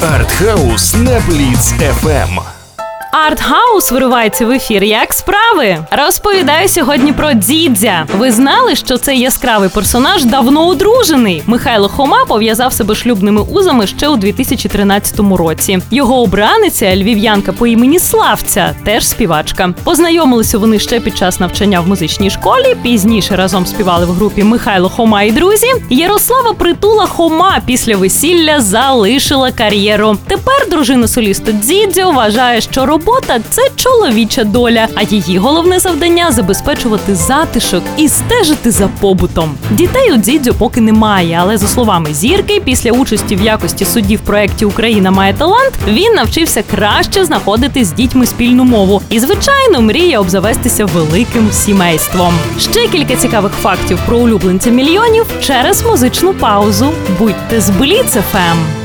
Артхаус на Бліц ФМ. Артхаус виривається в ефір. Як справи? Розповідаю сьогодні про Дзідзя. Ви знали, що цей яскравий персонаж давно одружений? Михайло Хома пов'язав себе шлюбними узами ще у 2013 році. Його обраниця – львів'янка по імені Славця, теж співачка. Познайомилися вони ще під час навчання в музичній школі, пізніше разом співали в групі Михайло Хома і друзі. Ярослава Притула Хома після весілля залишила кар'єру. Тепер дружина соліста Дзідзьо вважає, що робота – це чоловіча доля, а її головне завдання – забезпечувати затишок і стежити за побутом. Дітей у Дзідзьо поки немає, але за словами зірки, після участі в якості судді в проєкті «Україна має талант» він навчився краще знаходити з дітьми спільну мову і, звичайно, мріє обзавестися великим сімейством. Ще кілька цікавих фактів про улюбленця мільйонів через музичну паузу. Будьте з Бліц ФМ!